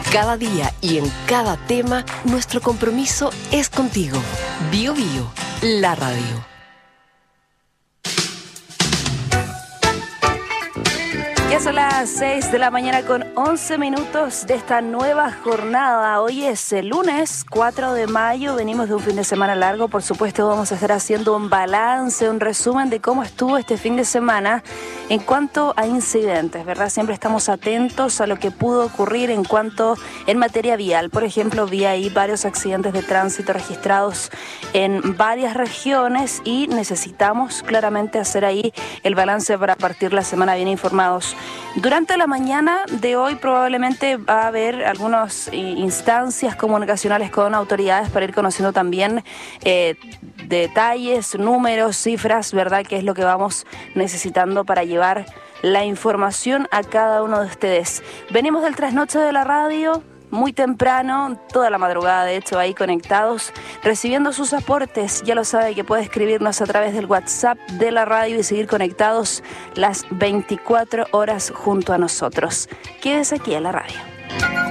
Cada día y en cada tema, nuestro compromiso es contigo. Bio Bio, la radio. Ya son las 6 de la mañana con 11 minutos de esta nueva jornada. Hoy es el lunes 4 de mayo, venimos de un fin de semana largo. Por supuesto vamos a estar haciendo un balance, un resumen de cómo estuvo este fin de semana en cuanto a incidentes, ¿verdad? Siempre estamos atentos a lo que pudo ocurrir en materia vial. Por ejemplo, vi ahí varios accidentes de tránsito registrados en varias regiones y necesitamos claramente hacer ahí el balance para partir la semana bien informados. Durante la mañana de hoy probablemente va a haber algunas instancias comunicacionales con autoridades para ir conociendo también detalles, números, cifras, ¿verdad? Que es lo que vamos necesitando para llevar la información a cada uno de ustedes. Venimos del trasnoche de la radio, muy temprano, toda la madrugada de hecho ahí conectados, recibiendo sus aportes. Ya lo sabe que puede escribirnos a través del WhatsApp de la radio y seguir conectados las 24 horas junto a nosotros. Quédese aquí en la radio.